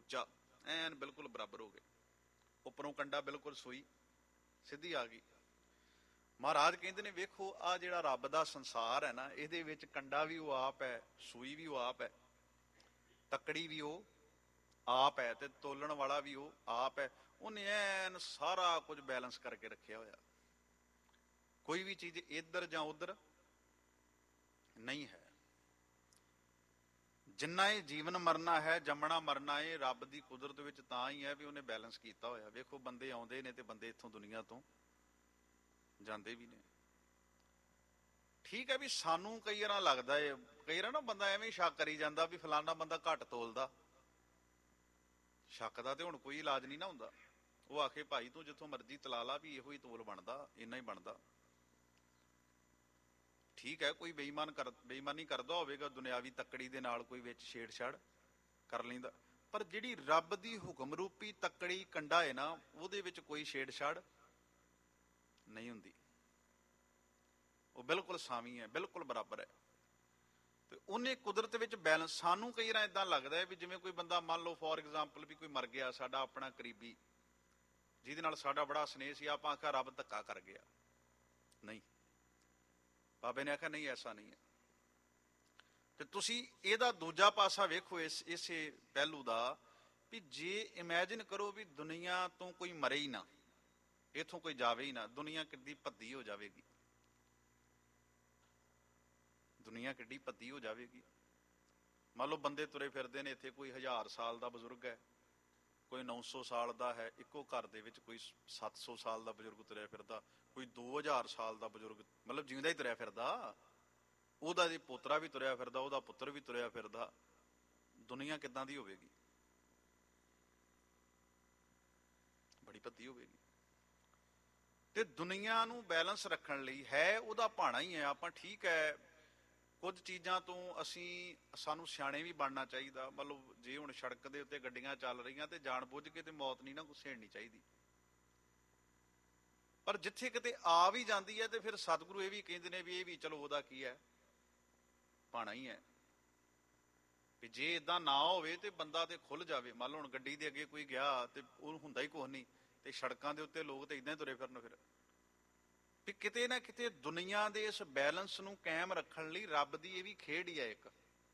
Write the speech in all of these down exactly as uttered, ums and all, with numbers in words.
ਉੱਚਾ, ਐਨ ਬਿਲਕੁਲ ਬਰਾਬਰ ਹੋ ਗਏ। ਉੱਪਰੋਂ ਕੰਡਾ ਬਿਲਕੁਲ ਸੂਈ ਸਿੱਧੀ ਆ ਗਈ। ਮਹਾਰਾਜ ਕਹਿੰਦੇ ਨੇ ਵੇਖੋ ਆਹ ਜਿਹੜਾ ਰੱਬ ਦਾ ਸੰਸਾਰ ਹੈ ਨਾ, ਇਹਦੇ ਵਿੱਚ ਕੰਡਾ ਵੀ ਉਹ ਆਪ ਹੈ, ਸੂਈ ਵੀ ਉਹ ਆਪ ਹੈ, ਤੱਕੜੀ ਵੀ ਉਹ ਆਪ ਹੈ, ਤੇ ਤੋਲਣ ਵਾਲਾ ਵੀ ਉਹ ਆਪ ਹੈ। ਉਹਨੇ ਐਨ ਸਾਰਾ ਕੁਝ ਬੈਲੈਂਸ ਕਰਕੇ ਰੱਖਿਆ ਹੋਇਆ। ਕੋਈ ਵੀ ਚੀਜ਼ ਇੱਧਰ ਜਾਂ ਉੱਧਰ ਨਹੀਂ ਹੈ। ਜਿੰਨਾ ਇਹ ਜੀਵਨ ਮਰਨਾ ਹੈ, ਜੰਮਣਾ ਮਰਨਾ, ਇਹ ਰੱਬ ਦੀ ਕੁਦਰਤ ਵਿੱਚ ਤਾਂ ਹੀ ਹੈ ਵੀ ਉਹਨੇ ਬੈਲੈਂਸ ਕੀਤਾ ਹੋਇਆ। ਵੇਖੋ ਬੰਦੇ ਆਉਂਦੇ ਨੇ ਤੇ ਬੰਦੇ ਇੱਥੋਂ ਦੁਨੀਆ ਤੋਂ ਜਾਂਦੇ ਵੀ ਨੇ। ਠੀਕ ਹੈ ਵੀ ਸਾਨੂੰ ਕਈ ਵਾਰ ਲੱਗਦਾ ਹੈ, ਕਈ ਵਾਰ ਨਾ ਬੰਦਾ ਐਵੇਂ ਸ਼ੱਕ ਕਰੀ ਜਾਂਦਾ ਵੀ ਫਲਾਨਾ ਬੰਦਾ ਘੱਟ ਤੋਲਦਾ। ਸ਼ੱਕ ਦਾ ਤੇ ਹੁਣ ਕੋਈ ਇਲਾਜ ਨਹੀਂ ਨਾ ਹੁੰਦਾ। ਉਹ ਆਖੇ ਭਾਈ ਤੂੰ ਜਿੱਥੋਂ ਮਰਜ਼ੀ ਤਲਾ ਲਾ, ਵੀ ਇਹੋ ਹੀ ਤੋਲ ਬਣਦਾ, ਇੰਨਾ ਹੀ ਬਣਦਾ। ਠੀਕ ਹੈ ਕੋਈ ਬੇਈਮਾਨ ਕਰ ਬੇਈਮਾਨੀ ਕਰਦਾ ਹੋਵੇਗਾ, ਦੁਨਿਆਵੀ ਤੱਕੜੀ ਦੇ ਨਾਲ ਕੋਈ ਵਿੱਚ ਛੇੜਛਾੜ ਕਰ ਲੈਂਦਾ, ਪਰ ਜਿਹੜੀ ਰੱਬ ਦੀ ਹੁਕਮ ਰੂਪੀ ਤੱਕੜੀ ਕੰਡਾ ਹੈ ਨਾ, ਉਹਦੇ ਵਿੱਚ ਕੋਈ ਛੇੜਛਾੜ ਨਹੀਂ ਹੁੰਦੀ। ਉਹ ਬਿਲਕੁਲ ਸਾਵੀਂ ਹੈ, ਬਿਲਕੁਲ ਬਰਾਬਰ ਹੈ। ਤੇ ਉਹਨੇ ਕੁਦਰਤ ਵਿੱਚ ਬੈਲੈਂਸ। ਸਾਨੂੰ ਕਈ ਵਾਰ ਏਦਾਂ ਲੱਗਦਾ ਹੈ ਵੀ ਜਿਵੇਂ ਕੋਈ ਬੰਦਾ, ਮੰਨ ਲਓ ਫੋਰ ਐਗਜ਼ਾਮਪਲ ਵੀ ਕੋਈ ਮਰ ਗਿਆ, ਸਾਡਾ ਆਪਣਾ ਕਰੀਬੀ ਜਿਹਦੇ ਨਾਲ ਸਾਡਾ ਬੜਾ ਸਨੇਹ ਸੀ, ਆਪਾਂ ਆਖਿਆ ਰੱਬ ਧੱਕਾ ਕਰ ਗਿਆ। ਨਹੀਂ, ਬਾਬੇ ਨੇ ਆਖਿਆ ਨਹੀਂ, ਐਸਾ ਨਹੀਂ ਹੈ। ਤੇ ਤੁਸੀਂ ਇਹਦਾ ਦੂਜਾ ਪਾਸਾ ਵੇਖੋ ਇਸ ਇਸੇ ਪਹਿਲੂ ਦਾ, ਵੀ ਜੇ ਇਮੈਜਿਨ ਕਰੋ ਵੀ ਦੁਨੀਆ ਤੋਂ ਕੋਈ ਮਰੇ ਹੀ ਨਾ, ਇੱਥੋਂ ਕੋਈ ਜਾਵੇ ਹੀ ਨਾ, ਦੁਨੀਆ ਕਿੱਡੀ ਭੱਦੀ ਹੋ ਜਾਵੇਗੀ। ਦੁਨੀਆ ਕਿੱਡੀ ਭੱਦੀ ਹੋ ਜਾਵੇਗੀ। ਮੰਨ ਲਓ ਬੰਦੇ ਤੁਰੇ ਫਿਰਦੇ ਨੇ ਇੱਥੇ, ਕੋਈ ਹਜ਼ਾਰ ਸਾਲ ਦਾ ਬਜ਼ੁਰਗ ਹੈ, ਕੋਈ ਨੌ ਸੌ ਸਾਲ ਦਾ ਹੈ। ਇੱਕੋ ਘਰ ਦੇ ਵਿੱਚ ਕੋਈ ਸੱਤ ਸੌ ਸਾਲ ਦਾ ਬਜ਼ੁਰਗ ਤੁਰਿਆ ਫਿਰਦਾ, ਕੋਈ ਦੋ ਹਜ਼ਾਰ ਸਾਲ ਦਾ ਬਜ਼ੁਰਗ ਮਤਲਬ ਜਿਉਂਦਾ ਹੀ ਤੁਰਿਆ ਫਿਰਦਾ, ਉਹਦਾ ਜੀ ਪੋਤਰਾ ਵੀ ਤੁਰਿਆ ਫਿਰਦਾ, ਉਹਦਾ ਪੁੱਤਰ ਵੀ ਤੁਰਿਆ ਫਿਰਦਾ। ਦੁਨੀਆ ਕਿੱਦਾਂ ਦੀ ਹੋਵੇਗੀ? ਬੜੀ ਭੱਦੀ ਹੋਵੇਗੀ। ਤੇ ਦੁਨੀਆ ਨੂੰ ਬੈਲੈਂਸ ਰੱਖਣ ਲਈ ਹੈ ਉਹਦਾ ਭਾਣਾ ਹੀ ਹੈ। ਆਪਾਂ ਠੀਕ ਹੈ ਕੁਝ ਚੀਜ਼ਾਂ ਤੋਂ ਅਸੀਂ ਸਾਨੂੰ ਸਿਆਣੇ ਵੀ ਬਣਨਾ ਚਾਹੀਦਾ। ਮਤਲਬ ਜੇ ਹੁਣ ਸੜਕ ਦੇ ਉੱਤੇ ਗੱਡੀਆਂ ਚੱਲ ਰਹੀਆਂ ਤੇ ਜਾਣ ਬੁੱਝ ਕੇ ਤੇ ਮੌਤ ਨਹੀਂ ਨਾ ਸਹਿਣੀ ਚਾਹੀਦੀ, ਪਰ ਜਿੱਥੇ ਕਿਤੇ ਆ ਵੀ ਜਾਂਦੀ ਹੈ ਤੇ ਫਿਰ ਸਤਿਗੁਰੂ ਇਹ ਵੀ ਕਹਿੰਦੇ ਨੇ ਵੀ ਇਹ ਵੀ ਚਲੋ ਉਹਦਾ ਕੀ ਹੈ, ਭਾਣਾ ਹੀ ਹੈ। ਵੀ ਜੇ ਇਦਾਂ ਨਾ ਹੋਵੇ ਤੇ ਬੰਦਾ ਤੇ ਖੁੱਲ ਜਾਵੇ। ਮੰਨ ਲਓ ਹੁਣ ਗੱਡੀ ਦੇ ਅੱਗੇ ਕੋਈ ਗਿਆ ਤੇ ਉਹ ਹੁੰਦਾ ਹੀ ਕੁਛ ਨਹੀਂ, ਤੇ ਸੜਕਾਂ ਦੇ ਉੱਤੇ ਲੋਕ ਤੇ ਇਦਾਂ ਹੀ ਤੁਰੇ ਫਿਰਨ। ਫਿਰ ਵੀ ਕਿਤੇ ਨਾ ਕਿਤੇ ਦੁਨੀਆ ਦੇ ਇਸ ਬੈਲੈਂਸ ਨੂੰ ਕਾਇਮ ਰੱਖਣ ਲਈ ਰੱਬ ਦੀ ਇਹ ਵੀ ਖੇਡ ਹੀ ਹੈ ਇੱਕ।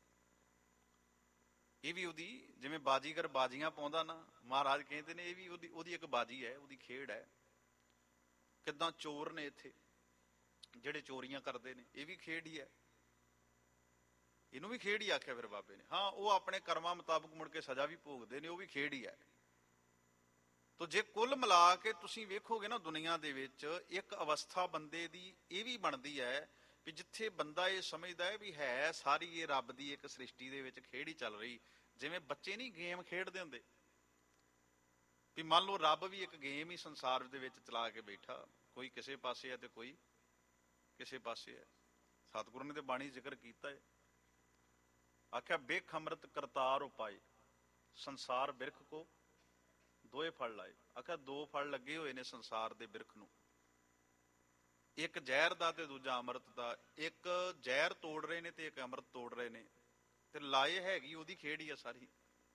ਇਹ ਵੀ ਉਹਦੀ, ਜਿਵੇਂ ਬਾਜੀਗਰ ਬਾਜੀਆਂ ਪਾਉਂਦਾ ਨਾ, ਮਹਾਰਾਜ ਕਹਿੰਦੇ ਨੇ ਇਹ ਵੀ ਉਹਦੀ ਉਹਦੀ ਇੱਕ ਬਾਜੀ ਹੈ, ਉਹਦੀ ਖੇਡ ਹੈ। ਕਿੱਦਾਂ ਚੋਰ ਨੇ ਇੱਥੇ ਜਿਹੜੇ ਚੋਰੀਆਂ ਕਰਦੇ ਨੇ, ਇਹ ਵੀ ਖੇਡ ਹੀ ਹੈ। ਇਹਨੂੰ ਵੀ ਖੇਡ ਹੀ ਆਖਿਆ ਫਿਰ ਬਾਬੇ ਨੇ। ਹਾਂ ਉਹ ਆਪਣੇ ਕਰਮਾਂ ਮੁਤਾਬਕ ਮੁੜ ਕੇ ਸਜ਼ਾ ਵੀ ਭੋਗਦੇ ਨੇ, ਉਹ ਵੀ ਖੇਡ ਹੀ ਹੈ। ਤੋ ਜੇ ਕੁੱਲ ਮਿਲਾ ਕੇ ਤੁਸੀਂ ਵੇਖੋਗੇ ਨਾ ਦੁਨੀਆ ਦੇ ਵਿੱਚ ਇੱਕ ਅਵਸਥਾ ਬੰਦੇ ਦੀ ਇਹ ਵੀ ਬਣਦੀ ਹੈ ਵੀ ਜਿੱਥੇ ਬੰਦਾ ਇਹ ਸਮਝਦਾ ਹੈ ਵੀ ਹੈ ਸਾਰੀ ਇਹ ਰੱਬ ਦੀ ਇੱਕ ਸ੍ਰਿਸ਼ਟੀ ਦੇ ਵਿੱਚ ਖੇਡ ਹੀ ਚੱਲ ਰਹੀ। ਜਿਵੇਂ ਬੱਚੇ ਨਹੀਂ ਗੇਮ ਖੇਡਦੇ ਹੁੰਦੇ, ਵੀ ਮੰਨ ਲਓ ਰੱਬ ਵੀ ਇੱਕ ਗੇਮ ਹੀ ਸੰਸਾਰ ਦੇ ਵਿੱਚ ਚਲਾ ਕੇ ਬੈਠਾ, ਕੋਈ ਕਿਸੇ ਪਾਸੇ ਹੈ ਤੇ ਕੋਈ ਕਿਸੇ ਪਾਸੇ ਹੈ। ਸਤਿਗੁਰੂ ਨੇ ਤੇ ਬਾਣੀ ਜ਼ਿਕਰ ਕੀਤਾ ਹੈ, ਆਖਿਆ ਬਿਖ ਅੰਮ੍ਰਿਤ ਕਰਤਾਰ ਉਪਾਏ, ਸੰਸਾਰ ਬਿਰਖ ਕੋ ਦੋਏ ਫਲ ਲਾਏ। ਆਖਿਆ ਦੋ ਫਲ ਲੱਗੇ ਹੋਏ ਨੇ ਸੰਸਾਰ ਦੇ ਬਿਰਖ ਨੂੰ, ਇੱਕ ਜ਼ਹਿਰ ਦਾ ਤੇ ਦੂਜਾ ਅੰਮ੍ਰਿਤ ਦਾ। ਇੱਕ ਜ਼ਹਿਰ ਤੋੜ ਰਹੇ ਨੇ ਤੇ ਇੱਕ ਅੰਮ੍ਰਿਤ ਤੋੜ ਰਹੇ ਨੇ, ਤੇ ਲਾਏ ਹੈਗੀ ਉਹਦੀ ਖੇਡ ਹੀ ਆ ਸਾਰੀ।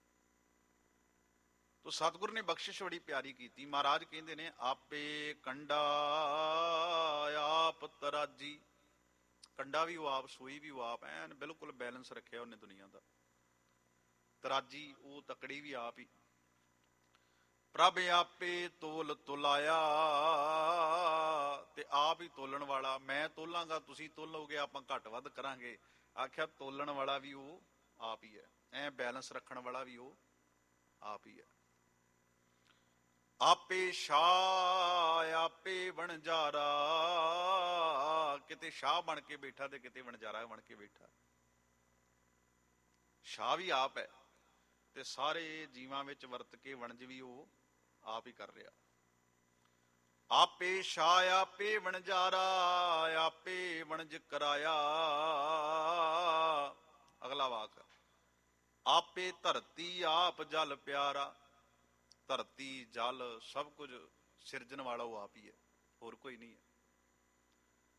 ਤੋ ਸਤਿਗੁਰੂ ਨੇ ਬਖਸ਼ਿਸ਼ ਬੜੀ ਪਿਆਰੀ ਕੀਤੀ। ਮਹਾਰਾਜ ਕਹਿੰਦੇ ਨੇ ਆਪੇ ਕੰਡਾ ਆਪ ਤਰਾਜੀ। ਕੰਡਾ ਵੀ ਉਹ ਆਪ, ਸੂਈ ਵੀ ਉਹ ਆਪ, ਐਨ ਬਿਲਕੁਲ ਬੈਲੈਂਸ ਰੱਖਿਆ ਉਹਨੇ ਦੁਨੀਆ ਦਾ। ਤਰਾਜੀ ਉਹ ਤਕੜੀ ਵੀ ਆਪ ਹੀ। ਪ੍ਰਭ ਆਪੇ ਤੋਲ ਤੁਲਾਇਆ, ਤੇ ਆਪ ਹੀ ਤੋਲਣ ਵਾਲਾ। ਮੈਂ ਤੋਲਾਂਗਾ ਤੁਸੀਂ ਤੋਲੋਗੇ, ਆਪਾਂ ਘੱਟ ਵੱਧ ਕਰਾਂਗੇ। ਆਖਿਆ ਤੋਲਣ ਵਾਲਾ ਵੀ ਉਹ ਆਪ ਹੀ ਹੈ, ਐ ਬੈਲੈਂਸ ਰੱਖਣ ਵਾਲਾ ਵੀ ਉਹ ਆਪ ਹੀ ਹੈ। ਆਪੇ ਸ਼ਾਹ ਆਪੇ ਵਣਜਾਰਾ, ਕਿਤੇ ਸ਼ਾਹ ਬਣ ਕੇ ਬੈਠਾ ਤੇ ਕਿਤੇ ਵਣਜਾਰਾ ਬਣ ਕੇ ਬੈਠਾ। ਸ਼ਾਹ ਵੀ ਆਪ ਹੈ ਤੇ ਸਾਰੇ ਜੀਵਾਂ ਵਿੱਚ ਵਰਤ ਕੇ ਵਣਜ ਵੀ ਉਹ ਆਪ ਹੀ ਕਰ ਰਿਹਾ। ਆਪੇ ਸ਼ਾਹ ਆਪੇ ਵਣਜਾਰਾ, ਆਪੇ ਵਣਜ ਕਰਾਇਆ। ਅਗਲਾ ਵਾਕ, ਆਪੇ ਧਰਤੀ ਆਪ ਜਲ ਪਿਆਰਾ। ਧਰਤੀ ਜਲ ਸਭ ਕੁਝ ਸਿਰਜਣ ਵਾਲਾ ਉਹ ਆਪ ਹੀ ਹੈ, ਹੋਰ ਕੋਈ ਨਹੀਂ ਹੈ।